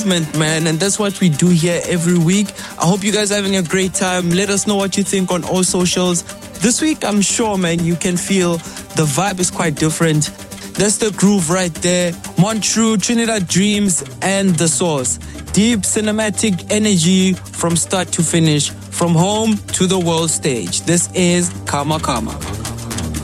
man, and that's what we do here every week. I hope you guys are having a great time. Let us know what you think on all socials. This week, I'm sure, man, you can feel the vibe is quite different. That's the groove right there. Montreux, Trinidad Dreams, and The Source. Deep cinematic energy from start to finish, from home to the world stage. This is Kama Kama.